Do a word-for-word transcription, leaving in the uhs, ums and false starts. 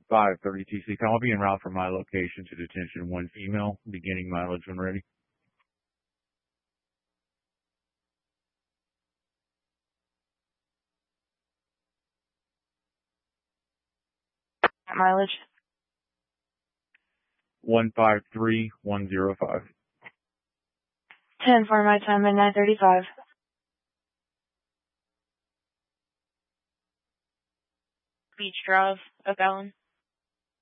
five thirty T C. I'll be en route from my location to detention. One female, beginning mileage when ready. Mileage? one five three one zero five. ten for my time at nine thirty-five. Beach Drive, Oak Island.